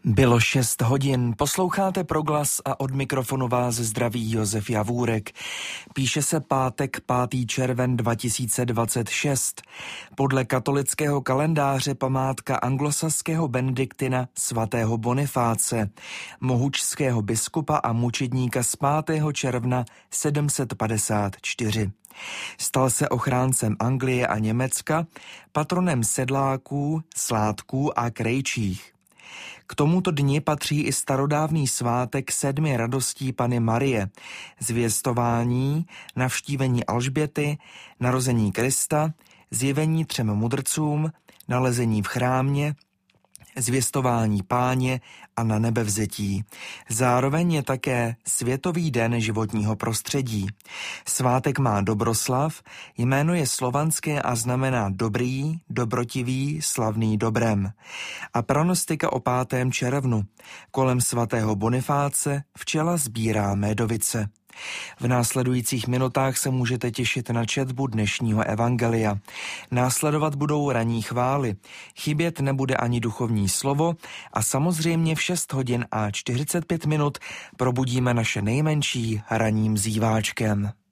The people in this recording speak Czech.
Bylo 6 hodin, posloucháte Proglas a od mikrofonu vás zdraví Josef Javůrek. Píše se pátek 5. červen 2026. Podle katolického kalendáře památka anglosaského benediktina svatého Bonifáce, mohučského biskupa a mučedníka z 5. června 754. Stal se ochráncem Anglie a Německa, patronem sedláků, sládků a krejčích. K tomuto dni patří i starodávný svátek 7 radostí Panny Marie, zvěstování, navštívení Alžběty, narození Krista, zjevení 3 mudrcům, nalezení v chrámě, zvěstování Páně a na nebevzetí. Zároveň je také Světový den životního prostředí. Svátek má dobroslav, jméno je slovanské a znamená dobrý, dobrotivý, slavný dobrem. A pranostika o 5. červnu. Kolem svatého Bonifáce včela sbírá médovice. V následujících minutách se můžete těšit na četbu dnešního evangelia. Následovat budou ranní chvály, chybět nebude ani duchovní slovo a samozřejmě v 6 hodin a 45 minut probudíme naše nejmenší ranním zíváčkem.